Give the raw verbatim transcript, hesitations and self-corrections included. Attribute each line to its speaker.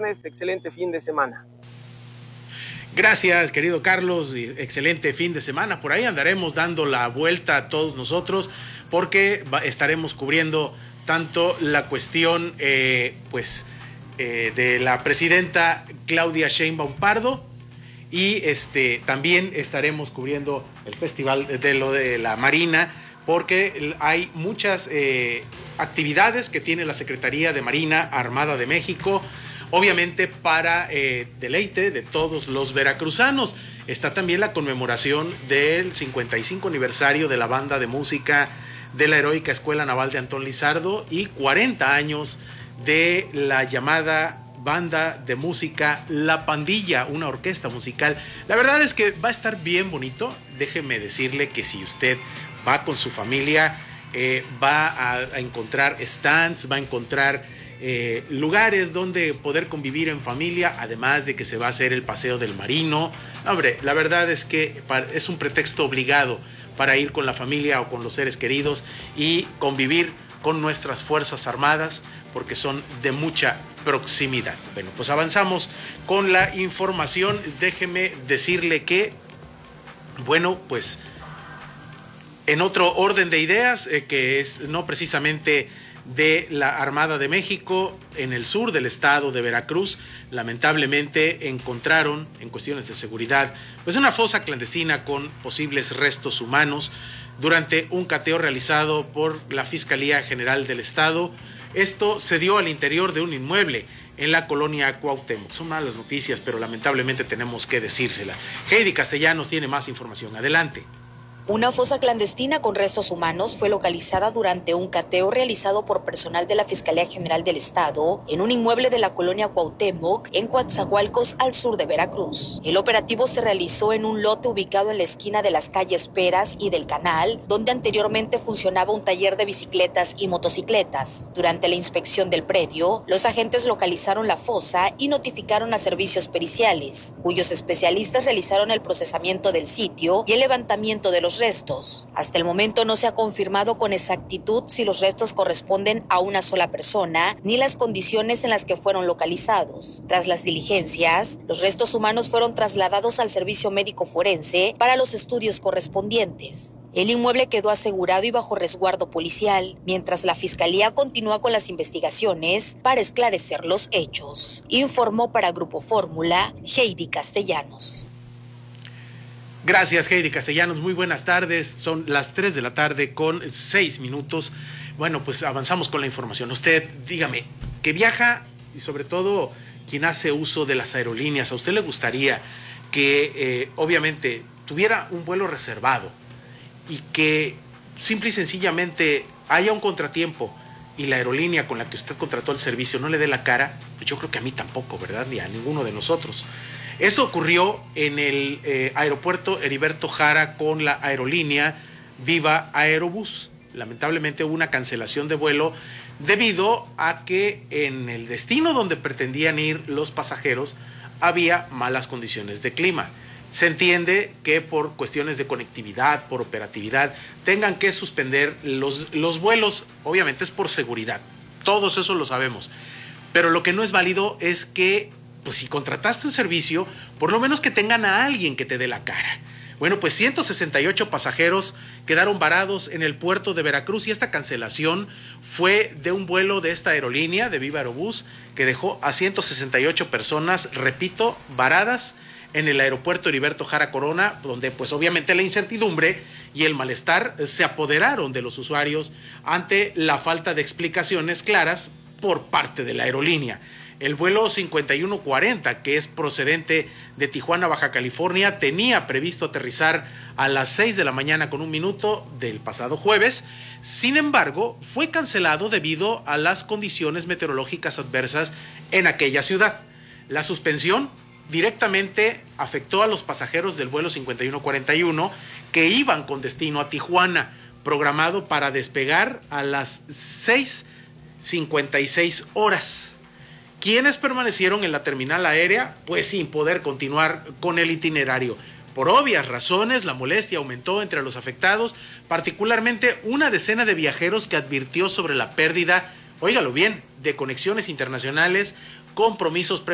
Speaker 1: viernes, excelente fin de semana.
Speaker 2: Gracias, querido Carlos, excelente fin de semana. Por ahí andaremos dando la vuelta a todos nosotros porque estaremos cubriendo tanto la cuestión eh, pues eh, de la presidenta Claudia Sheinbaum Pardo y este también estaremos cubriendo el festival de lo de la Marina, porque hay muchas eh, actividades que tiene la Secretaría de Marina Armada de México, obviamente para eh, deleite de todos los veracruzanos. Está también la conmemoración del cincuenta y cinco aniversario de la banda de música de la Heroica Escuela Naval de Antón Lizardo y cuarenta años de la llamada banda de música La Pandilla, una orquesta musical. La verdad es que va a estar bien bonito. Déjeme decirle que si usted va con su familia, eh, va a, a encontrar stands, va a encontrar eh, lugares donde poder convivir en familia, además de que se va a hacer el paseo del Marino. Hombre, la verdad es que es un pretexto obligado para ir con la familia o con los seres queridos y convivir con nuestras Fuerzas Armadas, porque son de mucha proximidad. Bueno, pues avanzamos con la información. Déjeme decirle que, bueno, pues en otro orden de ideas, eh, que es no precisamente de la Armada de México, en el sur del estado de Veracruz, lamentablemente encontraron, en cuestiones de seguridad, pues una fosa clandestina con posibles restos humanos durante un cateo realizado por la Fiscalía General del Estado. Esto se dio al interior de un inmueble en la colonia Cuauhtémoc. Son malas noticias, pero lamentablemente tenemos que decírsela. Heidi Castellanos tiene más información. Adelante.
Speaker 3: Una fosa clandestina con restos humanos fue localizada durante un cateo realizado por personal de la Fiscalía General del Estado en un inmueble de la colonia Cuauhtémoc, en Coatzacoalcos, al sur de Veracruz. El operativo se realizó en un lote ubicado en la esquina de las calles Peras y del Canal, donde anteriormente funcionaba un taller de bicicletas y motocicletas. Durante la inspección del predio, los agentes localizaron la fosa y notificaron a servicios periciales, cuyos especialistas realizaron el procesamiento del sitio y el levantamiento de los restos. Hasta el momento no se ha confirmado con exactitud si los restos corresponden a una sola persona ni las condiciones en las que fueron localizados. Tras las diligencias, los restos humanos fueron trasladados al servicio médico forense para los estudios correspondientes. El inmueble quedó asegurado y bajo resguardo policial, mientras la Fiscalía continúa con las investigaciones para esclarecer los hechos. Informó para Grupo Fórmula, Heidi Castellanos.
Speaker 2: Gracias, Heidi Castellanos. Muy buenas tardes. Son las tres de la tarde con seis minutos. Bueno, pues avanzamos con la información. Usted, dígame, que viaja y sobre todo quien hace uso de las aerolíneas, ¿a usted le gustaría que eh, obviamente tuviera un vuelo reservado y que simple y sencillamente haya un contratiempo y la aerolínea con la que usted contrató el servicio no le dé la cara? Pues yo creo que a mí tampoco, ¿verdad? Ni a ninguno de nosotros. Esto ocurrió en el eh, aeropuerto Heriberto Jara con la aerolínea Viva Aerobús. Lamentablemente hubo una cancelación de vuelo debido a que en el destino donde pretendían ir los pasajeros había malas condiciones de clima. Se entiende que por cuestiones de conectividad, por operatividad, tengan que suspender los, los vuelos. Obviamente es por seguridad, todos eso lo sabemos. Pero lo que no es válido es que, pues si contrataste un servicio, por lo menos que tengan a alguien que te dé la cara. Bueno, pues ciento sesenta y ocho pasajeros quedaron varados en el puerto de Veracruz y esta cancelación fue de un vuelo de esta aerolínea, de Viva Aerobús, que dejó a ciento sesenta y ocho personas, repito, varadas en el aeropuerto Heriberto Jara Corona, donde pues obviamente la incertidumbre y el malestar se apoderaron de los usuarios ante la falta de explicaciones claras por parte de la aerolínea. El vuelo cincuenta y uno cuarenta, que es procedente de Tijuana, Baja California, tenía previsto aterrizar a las seis de la mañana con un minuto del pasado jueves. Sin embargo, fue cancelado debido a las condiciones meteorológicas adversas en aquella ciudad. La suspensión directamente afectó a los pasajeros del vuelo cincuenta y uno cuarenta y uno que iban con destino a Tijuana, programado para despegar a las seis cincuenta y seis horas. ¿Quiénes permanecieron en la terminal aérea? Pues sin poder continuar con el itinerario. Por obvias razones, la molestia aumentó entre los afectados, particularmente una decena de viajeros que advirtió sobre la pérdida, óigalo bien, de conexiones internacionales, compromisos